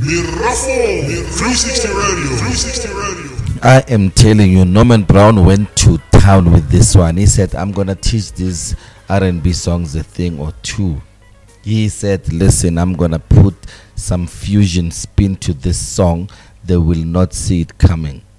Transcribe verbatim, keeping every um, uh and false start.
three sixty Radio. three sixty Radio. I am telling you, Norman Brown went to town with this one. He said, I'm going to teach these R and B songs a thing or two. He said, listen, I'm going to put some fusion spin to this song. They will not see it coming.